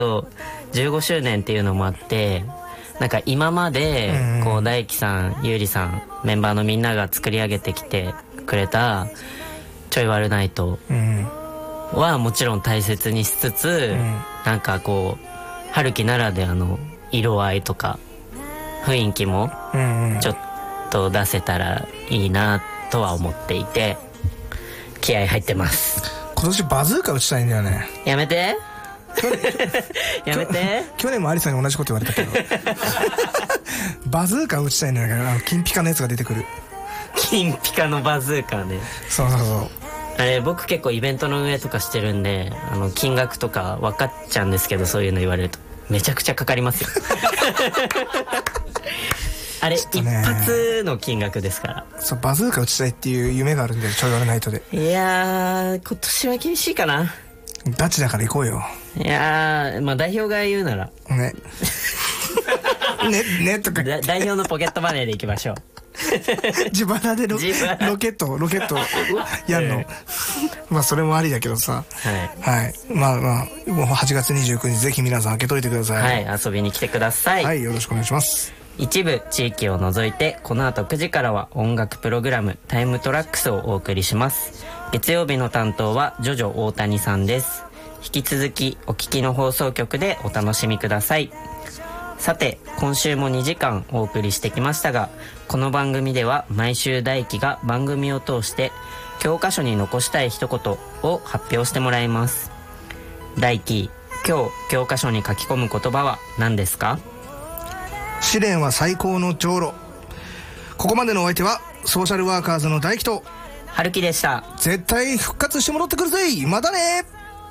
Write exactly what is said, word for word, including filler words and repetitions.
じゅうごしゅうねんっていうのもあって、なんか今までこう大輝さん、ゆうりさん、メンバーのみんなが作り上げてきてくれたちょいワルナイトはもちろん大切にしつつ、なんかこう春樹ならではの色合いとか雰囲気もちょっと出せたらいいなとは思っていて、気合入ってます。 今年バズーカ打ちたいんだよね。 やめてやめて。 去年もアリさんに同じこと言われたけどバズーカ打ちたいんだよ。あの金ピカのやつが出てくる。 金ピカのバズーカね。 そうそうそう。 あれ僕結構イベントの運営とかしてるんで、あの金額とか分かっちゃうんですけど、そういうの言われるとめちゃくちゃかかりますよあれ一発の金額ですから。 そう、バズーカ打ちたいっていう夢があるんだよ、ちょいワルナイトで。 いやー今年は厳しいかな。 ダチだから行こうよ。 いやーまあ代表が言うならねねねとか代表のポケットマネーで行きましょう自腹で ロ, ロケットロケットやんのまあそれもありだけどさ。はい、はい、まあまあもうはちがつにじゅうくにちぜひ皆さん開けといてください。 はい、遊びに来てください。 はい、よろしくお願いします。 一部地域を除いてこの後くじからは音楽プログラムタイムトラックスをお送りします。月曜日の担当はジョジョ大谷さんです。引き続きお聞きの放送局でお楽しみください。さて今週もにじかんお送りしてきましたが、この番組では毎週大輝が番組を通して教科書に残したい一言を発表してもらいます。大輝、今日教科書に書き込む言葉は何ですか？ 試練は最高の上路。ここまでのお相手はソーシャルワーカーズの大輝と春樹でした。 絶対復活して戻ってくるぜ。またね。